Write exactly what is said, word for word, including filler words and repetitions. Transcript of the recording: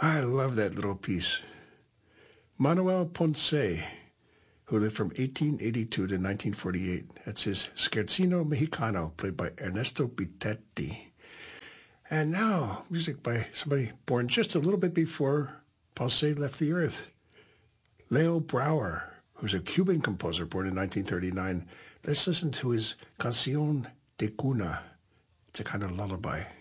I love that little piece. Manuel Ponce, who lived from eighteen eighty-two to nineteen forty-eight. That's his Scherzino Mexicano, played by Ernesto Bitetti. And now, music by somebody born just a little bit before Ponce left the earth. Leo Brouwer, who's a Cuban composer born in nineteen thirty-nine. Let's listen to his Canción de Cuna. It's a kind of lullaby.